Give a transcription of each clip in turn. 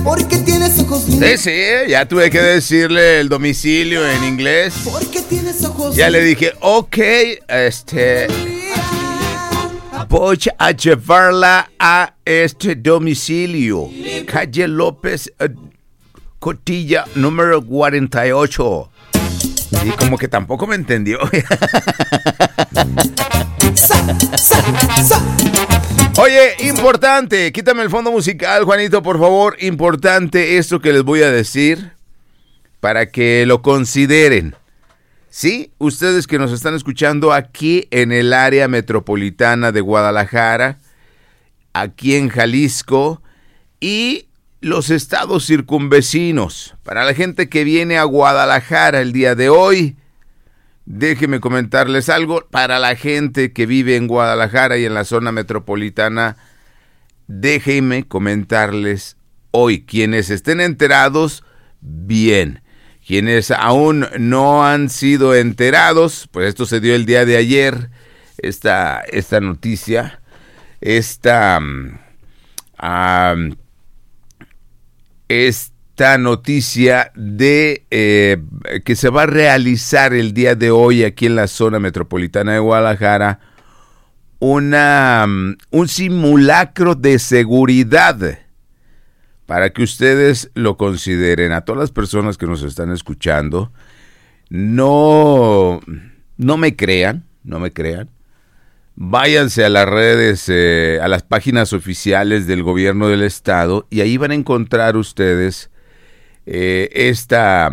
Porque tienes ojos lindos. Sí, ya tuve que decirle el domicilio en inglés. Porque tienes ojos Ya le dije, ok, voy a llevarla a este domicilio. Calle López, Cotilla, número 48. Y como que tampoco me entendió. Oye, importante, quítame el fondo musical, Juanito, por favor. Importante esto que les voy a decir para que lo consideren. Sí, ustedes que nos están escuchando aquí en el área metropolitana de Guadalajara, aquí en Jalisco y los estados circunvecinos. Para la gente que viene a Guadalajara el día de hoy, déjenme comentarles algo. Para la gente que vive en Guadalajara y en la zona metropolitana, déjenme comentarles hoy. Quienes estén enterados, bien. Quienes aún no han sido enterados, pues esto se dio el día de ayer, esta noticia, esta noticia de que se va a realizar el día de hoy aquí en la zona metropolitana de Guadalajara un simulacro de seguridad. Para que ustedes lo consideren, a todas las personas que nos están escuchando, no me crean, váyanse a las redes, a las páginas oficiales del gobierno del estado y ahí van a encontrar ustedes esta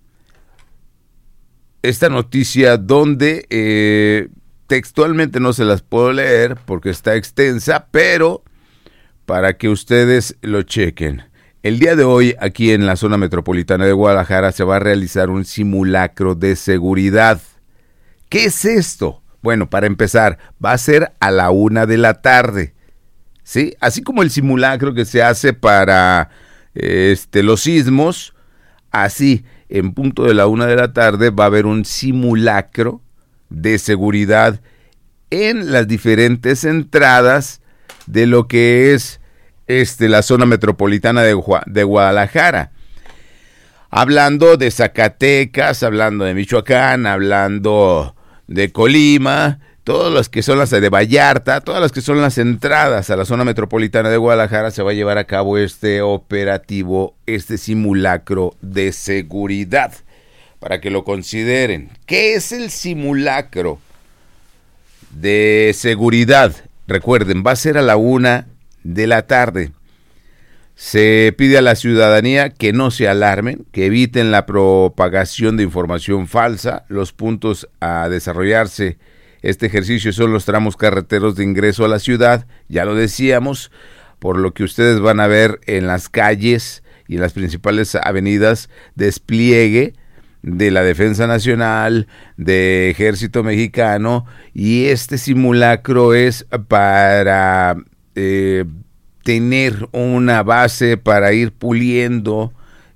noticia donde textualmente no se las puedo leer porque está extensa, pero para que ustedes lo chequen. El día de hoy, aquí en la zona metropolitana de Guadalajara, se va a realizar un simulacro de seguridad. ¿Qué es esto? Bueno, para empezar, va a ser a la 1 de la tarde. ¿Sí? Así como el simulacro que se hace para los sismos, así, en punto de la 1 de la tarde, va a haber un simulacro de seguridad en las diferentes entradas de lo que es la zona metropolitana de Guadalajara. Hablando de Zacatecas, hablando de Michoacán, hablando de Colima, todas las que son las de Vallarta, todas las que son las entradas a la zona metropolitana de Guadalajara, se va a llevar a cabo este operativo, este simulacro de seguridad, para que lo consideren. ¿Qué es el simulacro de seguridad? Recuerden, va a ser a la 1 de la tarde. Se pide a la ciudadanía que no se alarmen, que eviten la propagación de información falsa. Los puntos a desarrollarse este ejercicio son los tramos carreteros de ingreso a la ciudad, ya lo decíamos, por lo que ustedes van a ver en las calles y en las principales avenidas despliegue de la Defensa Nacional, de Ejército Mexicano, y este simulacro es para tener una base para ir puliendo,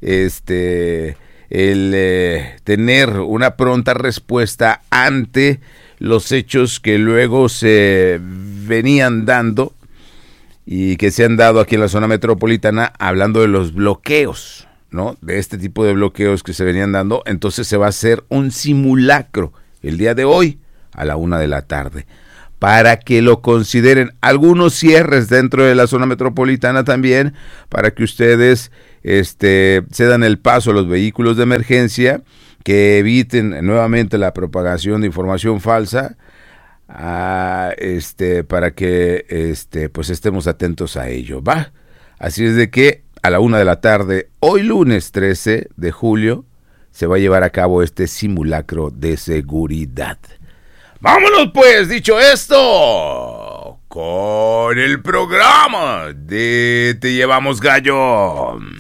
tener una pronta respuesta ante los hechos que luego se venían dando y que se han dado aquí en la zona metropolitana, hablando de los bloqueos, ¿no? De este tipo de bloqueos que se venían dando. Entonces se va a hacer un simulacro el día de hoy a la 1 de la tarde. Para que lo consideren, algunos cierres dentro de la zona metropolitana también, para que ustedes se dan el paso a los vehículos de emergencia, que eviten nuevamente la propagación de información falsa, para que pues estemos atentos a ello, ¿va? Así es de que a la 1 de la tarde, hoy lunes 13 de julio, se va a llevar a cabo este simulacro de seguridad. Vámonos pues, dicho esto, con el programa de Te Llevamos Gallo.